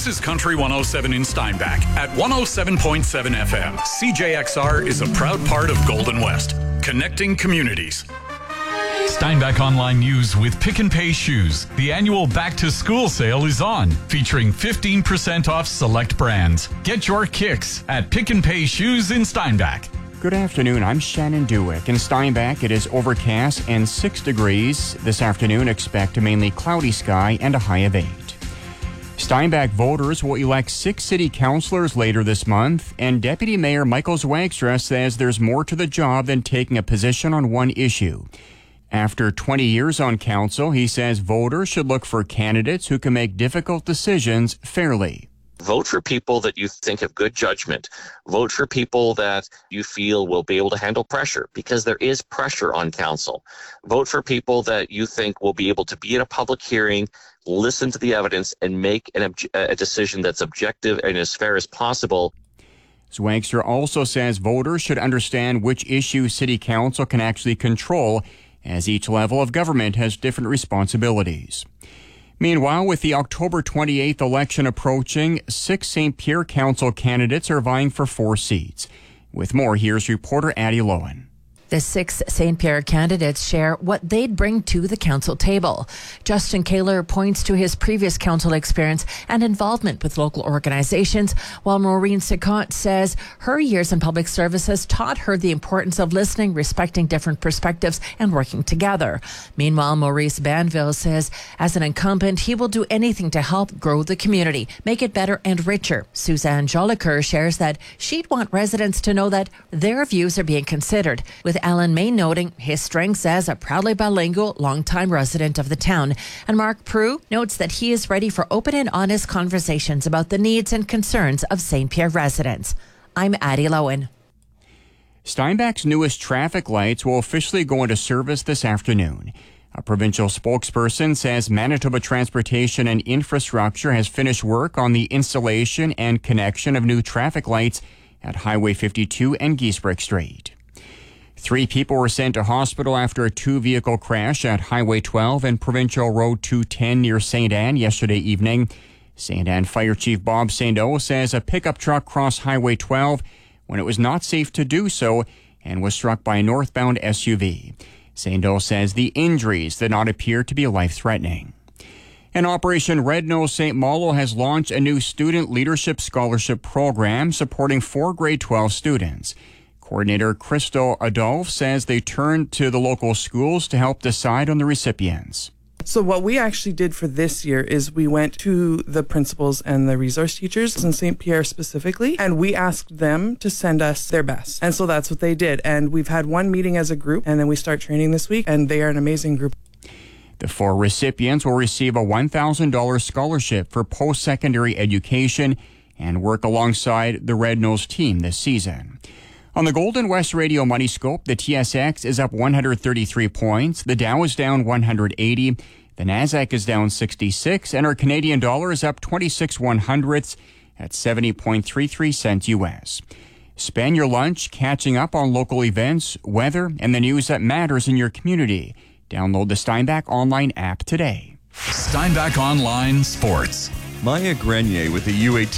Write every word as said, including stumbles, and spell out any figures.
This is Country one oh seven in Steinbach at one oh seven point seven F M. C J X R is a proud part of Golden West, connecting communities. Steinbach Online News with Pick and Pay Shoes. The annual back-to-school sale is on, featuring fifteen percent off select brands. Get your kicks at Pick and Pay Shoes in Steinbach. Good afternoon, I'm Shannon Dewick. In Steinbach, it is overcast and six degrees. This afternoon, expect a mainly cloudy sky and a high of eight. Steinbach voters will elect six city councilors later this month, and Deputy Mayor Michael Zwagstra says there's more to the job than taking a position on one issue. After twenty years on council, he says voters should look for candidates who can make difficult decisions fairly. Vote for people that you think have good judgment. Vote for people that you feel will be able to handle pressure, because there is pressure on council. Vote for people that you think will be able to be in a public hearing, listen to the evidence, and make an obje- a decision that's objective and as fair as possible. Zwagstra also says voters should understand which issues city council can actually control, as each level of government has different responsibilities. Meanwhile, with the October twenty-eighth election approaching, six Saint Pierre Council candidates are vying for four seats. With more, here's reporter Addie Lowen. The six Saint Pierre candidates share what they'd bring to the council table. Justin Kaler points to his previous council experience and involvement with local organizations, while Maureen Sicot says her years in public service has taught her the importance of listening, respecting different perspectives, and working together. Meanwhile, Maurice Banville says as an incumbent, he will do anything to help grow the community, make it better and richer. Suzanne Jolicoeur shares that she'd want residents to know that their views are being considered, with Alan May noting his strengths as a proudly bilingual, longtime resident of the town. And Mark Prue notes that he is ready for open and honest conversations about the needs and concerns of Saint Pierre residents. I'm Addie Lowen. Steinbach's newest traffic lights will officially go into service this afternoon. A provincial spokesperson says Manitoba Transportation and Infrastructure has finished work on the installation and connection of new traffic lights at Highway fifty-two and Giesbrecht Street. Three people were sent to hospital after a two-vehicle crash at Highway twelve and Provincial Road two ten near Saint Anne yesterday evening. Saint Anne Fire Chief Bob Saint-O says a pickup truck crossed Highway twelve when it was not safe to do so and was struck by a northbound S U V. Saint-O says the injuries did not appear to be life-threatening. And Operation Red Nose Saint Malo has launched a new student leadership scholarship program supporting four grade twelve students. Coordinator Christo Adolphe says they turned to the local schools to help decide on the recipients. So what we actually did for this year is we went to the principals and the resource teachers in Saint Pierre specifically, and we asked them to send us their best. And so that's what they did. And we've had one meeting as a group, and then we start training this week, and they are an amazing group. The four recipients will receive a one thousand dollars scholarship for post-secondary education and work alongside the Red Nose team this season. On the Golden West Radio Money Scope, the T S X is up one hundred thirty-three points, the Dow is down one hundred eighty, the Nasdaq is down sixty-six, and our Canadian dollar is up twenty-six one hundredths at seventy point three three cents U S. Spend your lunch catching up on local events, weather, and the news that matters in your community. Download the Steinbach Online app today. Steinbach Online Sports. Maya Grenier with the U A T